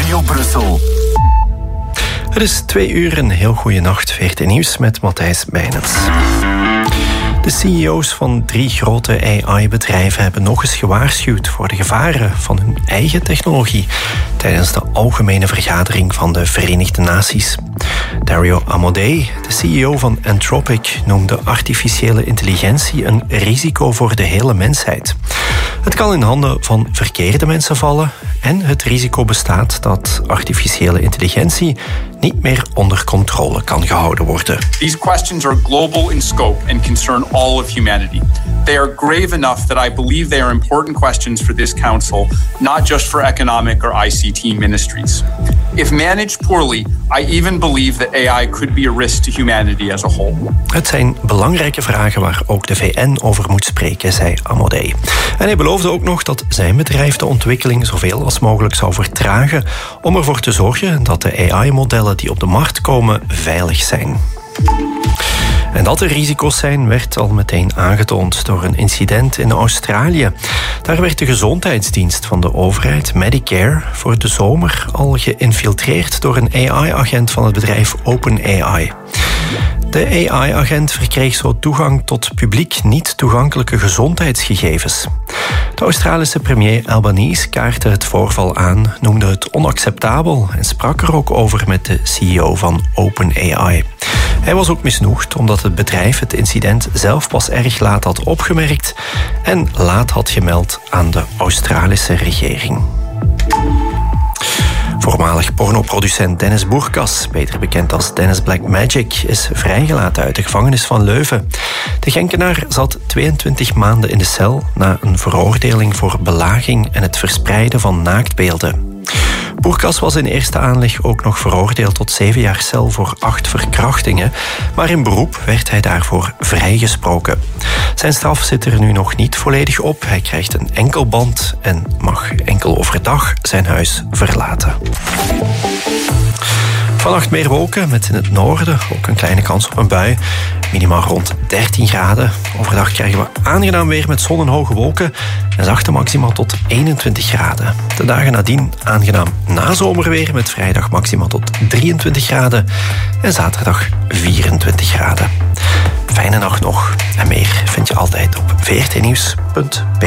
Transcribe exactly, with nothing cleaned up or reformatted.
Radio Brussel. Het is twee uur, een heel goede nacht. V R T Nieuws met Matthijs Bijnens. De C E O's van drie grote A I-bedrijven hebben nog eens gewaarschuwd voor de gevaren van hun eigen technologie tijdens de algemene vergadering van de Verenigde Naties. Dario Amodei, de C E O van Anthropic, noemde artificiële intelligentie een risico voor de hele mensheid. Het kan in handen van verkeerde mensen vallen en het risico bestaat dat artificiële intelligentie niet meer onder controle kan gehouden worden. These questions are global in scope and concern all of humanity. They are grave enough that I believe they are important questions for this council, not just for economic or I C T ministries. If managed poorly, I even believe that A I could be a risk to humanity as a whole. Het zijn belangrijke vragen waar ook de V N over moet spreken, zei Amodei. En hij beloofde ook nog dat zijn bedrijf de ontwikkeling zoveel als mogelijk zou vertragen om ervoor te zorgen dat de A I-modellen die op de markt komen veilig zijn. En dat er risico's zijn, werd al meteen aangetoond door een incident in Australië. Daar werd de gezondheidsdienst van de overheid, Medicare, voor de zomer al geïnfiltreerd door een A I-agent van het bedrijf OpenAI. De A I-agent verkreeg zo toegang tot publiek niet toegankelijke gezondheidsgegevens. De Australische premier Albanese kaartte het voorval aan, noemde het onacceptabel en sprak er ook over met de C E O van OpenAI. Hij was ook misnoegd omdat het bedrijf het incident zelf pas erg laat had opgemerkt en laat had gemeld aan de Australische regering. Voormalig pornoproducent Dennis Bourkas, beter bekend als Dennis Black Magic, is vrijgelaten uit de gevangenis van Leuven. De Genkenaar zat tweeëntwintig maanden in de cel na een veroordeling voor belaging en het verspreiden van naaktbeelden. Bourkas was in eerste aanleg ook nog veroordeeld tot zeven jaar cel voor acht verkrachtingen, maar in beroep werd hij daarvoor vrijgesproken. Zijn straf zit er nu nog niet volledig op. Hij krijgt een enkelband en mag enkel overdag zijn huis verlaten. Vannacht meer wolken, met in het noorden ook een kleine kans op een bui. Minimaal rond dertien graden. Overdag krijgen we aangenaam weer met zon en hoge wolken. En zachte maximaal tot eenentwintig graden. De dagen nadien aangenaam nazomerweer met vrijdag maximaal tot drieëntwintig graden. En zaterdag vierentwintig graden. Fijne nacht nog. En meer vind je altijd op v r t nieuws punt b